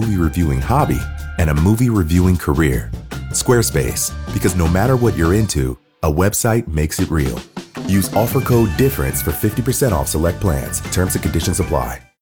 movie reviewing hobby and a movie reviewing career. Squarespace, because no matter what you're into, a website makes it real. Use offer code DIFFERENCE for 50% off select plans. Terms and conditions apply.